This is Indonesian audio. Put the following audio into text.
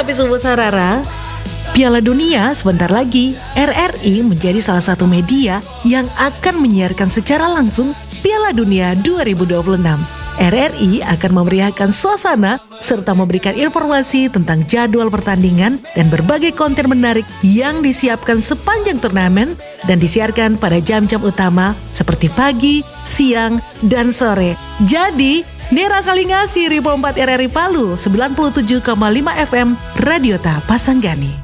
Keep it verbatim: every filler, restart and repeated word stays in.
Sapi Subuh Sarara. Piala Dunia sebentar lagi, R R I menjadi salah satu media yang akan menyiarkan secara langsung Piala Dunia dua ribu dua puluh enam. R R I akan memeriahkan suasana serta memberikan informasi tentang jadwal pertandingan dan berbagai konten menarik yang disiapkan sepanjang turnamen dan disiarkan pada jam-jam utama seperti pagi, siang, dan sore. Jadi, Nera Kalingasi Ribu empat R R I Palu sembilan puluh tujuh koma lima F M Radiota Pasanggani.